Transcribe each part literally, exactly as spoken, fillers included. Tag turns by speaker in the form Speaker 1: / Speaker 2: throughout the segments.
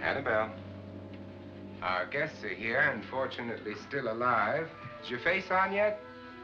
Speaker 1: Annabelle. Our guests are here, and fortunately still alive. Is your face on yet?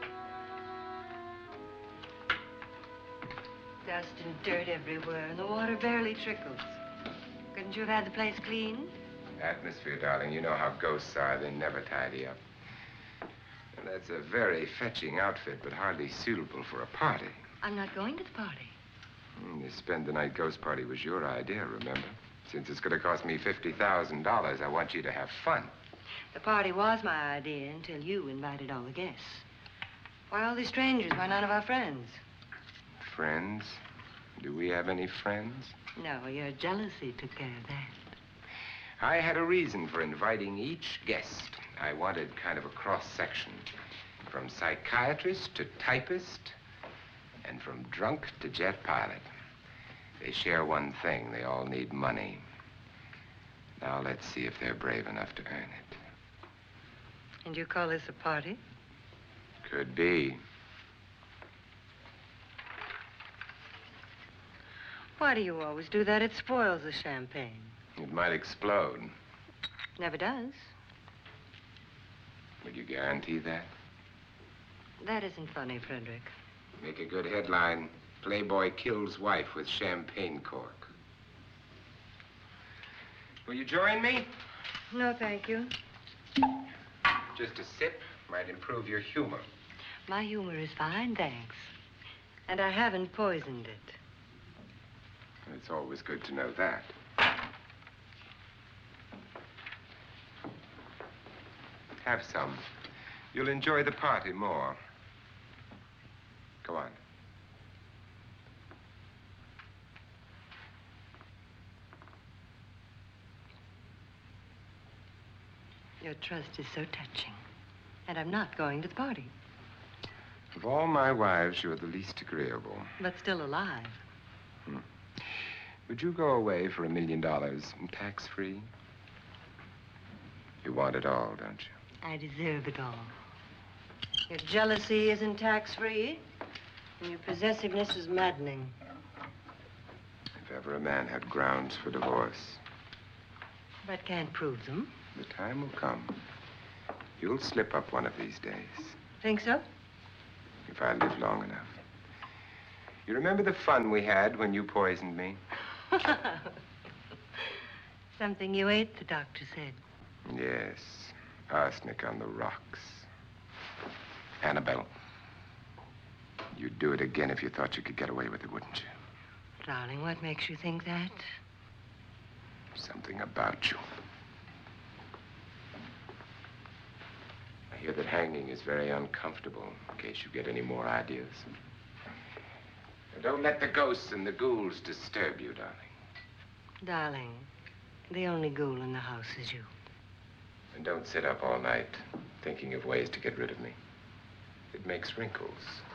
Speaker 2: Dust and dirt everywhere, and the water barely trickles. Couldn't you have had the place clean?
Speaker 1: Atmosphere, darling. You know how ghosts are. They never tidy up. And that's a very fetching outfit, but hardly suitable for a party.
Speaker 2: I'm not going to the party.
Speaker 1: Mm, the spend-the-night ghost party was your idea, remember? Since it's going to cost me fifty thousand dollars, I want you to have fun.
Speaker 2: The party was my idea until you invited all the guests. Why all these strangers? Why none of our friends?
Speaker 1: Friends? Do we have any friends?
Speaker 2: No, your jealousy took care of that.
Speaker 1: I had a reason for inviting each guest. I wanted kind of a cross-section. From psychiatrist to typist, and from drunk to jet pilot. They share one thing. They all need money. Now let's see if they're brave enough to earn it.
Speaker 2: And you call this a party?
Speaker 1: Could be.
Speaker 2: Why do you always do that? It spoils the champagne.
Speaker 1: It might explode.
Speaker 2: Never does.
Speaker 1: Would you guarantee that?
Speaker 2: That isn't funny, Frederick.
Speaker 1: Make a good headline. Playboy kills wife with champagne cork. Will you join me?
Speaker 2: No, thank you.
Speaker 1: Just a sip might improve your humor.
Speaker 2: My humor is fine, thanks. And I haven't poisoned it.
Speaker 1: It's always good to know that. Have some. You'll enjoy the party more. Go on.
Speaker 2: Your trust is so touching. And I'm not going to the party.
Speaker 1: Of all my wives, you're the least agreeable.
Speaker 2: But still alive.
Speaker 1: Hmm. Would you go away for a million dollars tax-free? You want it all, don't you?
Speaker 2: I deserve it all. Your jealousy isn't tax-free, and your possessiveness is maddening.
Speaker 1: If ever a man had grounds for divorce.
Speaker 2: But can't prove them.
Speaker 1: The time will come. You'll slip up one of these days.
Speaker 2: Think so?
Speaker 1: If I live long enough. You remember the fun we had when you poisoned me?
Speaker 2: Something you ate, the doctor said.
Speaker 1: Yes. Arsenic on the rocks. Annabelle, you'd do it again if you thought you could get away with it, wouldn't you?
Speaker 2: Darling, what makes you think that?
Speaker 1: Something about you. I hear that hanging is very uncomfortable, in case you get any more ideas. And don't let the ghosts and the ghouls disturb you, darling.
Speaker 2: Darling, the only ghoul in the house is you.
Speaker 1: And don't sit up all night thinking of ways to get rid of me. It makes wrinkles.